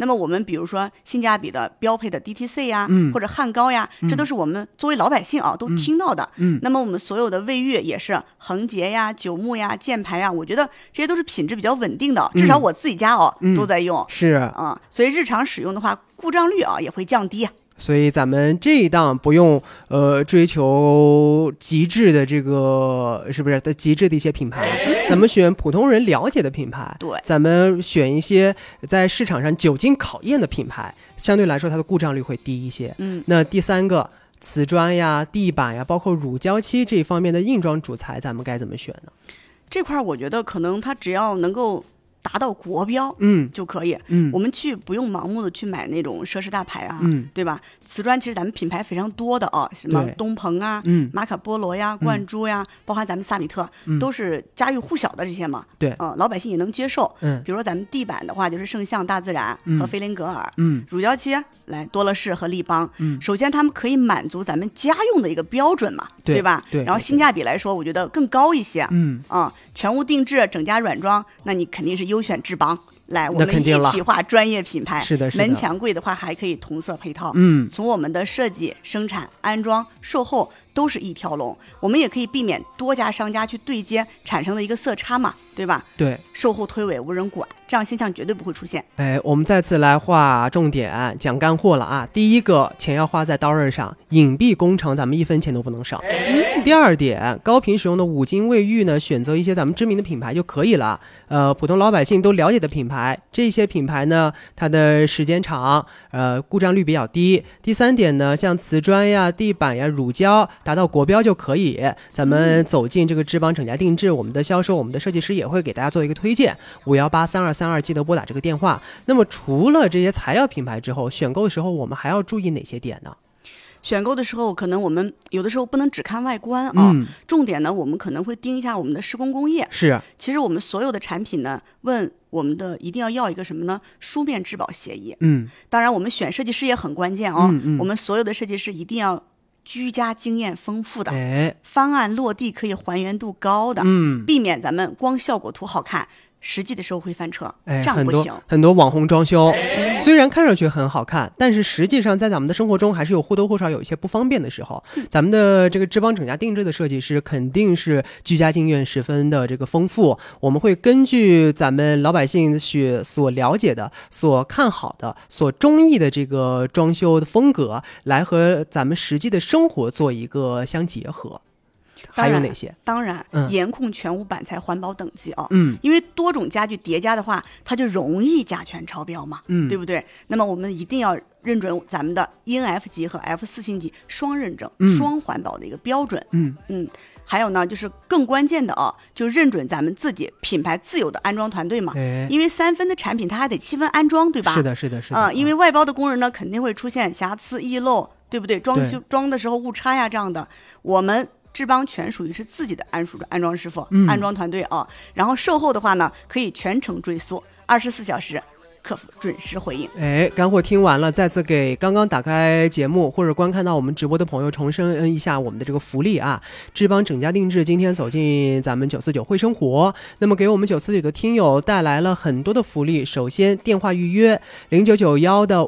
那么我们比如说性价比的标配的 DTC 呀，或者汉高呀，这都是我们作为老百姓啊都听到的。那么我们所有的卫浴也是恒洁呀、九牧呀、箭牌呀，我觉得这些都是品质比较稳定的，至少我自己家都在用。 是所以日常使用的话，故障率也会降低。 所以咱们这一档不用追求极致的这个是不是极致的一些品牌，咱们选普通人了解的品牌， 对， 咱们选一些在市场上久经考验的品牌，相对来说它的故障率会低一些。那第三个瓷砖呀、地板呀，包括乳胶漆这方面的硬装主材，咱们该怎么选呢？ 这块我觉得可能它只要能够达到国标就可以。我们不用盲目的去买那种奢侈大牌啊，对吧？瓷砖其实咱们品牌非常多的什么东鹏啊、马可波罗呀、冠珠呀，包含咱们萨米特，都是家喻户晓的这些嘛。 对， 老百姓也能接受。比如说咱们地板的话，就是圣象、大自然和菲林格尔。乳胶漆来多乐士和立邦。首先他们可以满足咱们家用的一个标准嘛，对吧？ 对。 然后性价比来说，我觉得更高一些。全屋定制、整家软装，那你肯定是优选智邦。来，我们一体化专业品牌， 是的， 门墙柜的话还可以同色配套。从我们的设计、生产、安装、售后都是一条龙，我们也可以避免多家商家去对接产生的一个色差嘛，对吧？ 对， 售后推诿无人管，这样现象绝对不会出现。 我们再次来划重点，讲干货了啊！第一个，钱要花在刀刃上，隐蔽工程咱们1分钱都不能少。第二点，高频使用的5金卫浴呢，选择一些咱们知名的品牌就可以了。普通老百姓都了解的品牌，这些品牌呢，它的时间长，故障率比较低。第三点呢，像瓷砖呀、地板呀、乳胶达到国标就可以。咱们走进这个智邦整家定制，我们的销售、我们的设计师也会给大家做一个推荐，5183232，记得拨打这个电话。那么除了这些材料品牌之后，选购的时候我们还要注意哪些点呢？ 选购的时候，可能我们有的时候不能只看外观重点呢，我们可能会盯一下我们的施工工业。 是， 其实我们所有的产品呢，问我们的一定要一个什么呢？书面质保协议。当然我们选设计师也很关键我们所有的设计师一定要居家经验丰富的，方案落地可以还原度高的，避免咱们光效果图好看，实际的时候会翻车，这样不行。 很多网红装修虽然看上去很好看，但是实际上在咱们的生活中还是有或多或少有一些不方便的时候。咱们的这个智邦整家定制的设计师肯定是居家经验十分的这个丰富，我们会根据咱们老百姓所了解的、所看好的、所中意的这个装修的风格，来和咱们实际的生活做一个相结合。还有哪些？ 当然严控全屋板材环保等级因为多种家具叠加的话，它就容易甲醛超标嘛，对不对？那么我们一定要认准咱们的 ENF 级和 F4星级双认证、双环保的一个标准。还有呢，就是更关键的就认准咱们自己品牌自有的安装团队嘛，因为3分的产品它还得7分安装，对吧？ 是的。 因为外包的工人呢，肯定会出现瑕疵、遗漏，对不对？装的时候误差呀，这样的，我们智邦全属于是自己的安装师傅、安装团队然后售后的话呢，可以全程追溯，24小时客服准时回应。 干货听完了，再次给刚刚打开节目或者观看到我们直播的朋友重申一下我们的这个福利啊！智邦整家定制今天走进咱们949会生活，那么给我们949的听友带来了很多的福利。首先电话预约0991的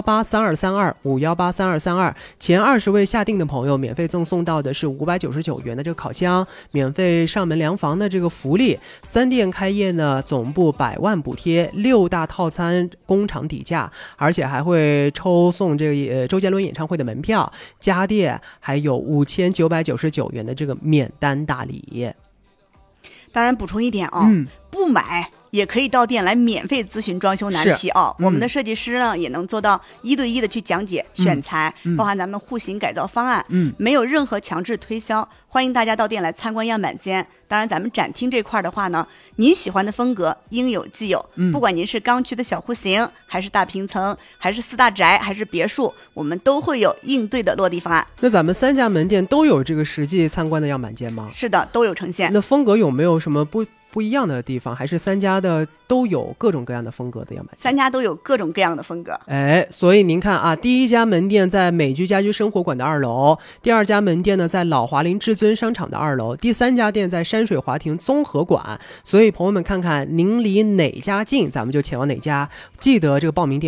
5183232，5183232，前20位下定的朋友免费赠送到的是599元的这个烤箱，免费上门量房的这个福利。3店开业呢，总部100万补贴，6大套餐工厂底价，而且还会抽送这个周杰伦演唱会的门票，家电还有5999元的这个免单大礼。 当然补充一点不买也可以到店来免费咨询装修难题我们的设计师呢也能做到1对1的去讲解选材，包含咱们户型改造方案，没有任何强制推销，欢迎大家到店来参观样板间。当然咱们展厅这块的话呢，您喜欢的风格应有尽有，不管您是刚区的小户型，还是大平层，还是4大宅，还是别墅，我们都会有应对的落地方案。 那咱们3家门店都有这个实际参观的样板间吗？ 是的，都有呈现。 那风格有没有什么不一样的地方，还是3家的都有各种各样的风格的样板间？3 家都有各种各样的风格。 所以您看啊，第1家门店在美居家居生活馆的2楼，第2家门店呢在老华林至尊商场的2楼，第3家店在山水华庭综合馆。所以朋友们看看您离哪家近，咱们就前往哪家。记得这个报名电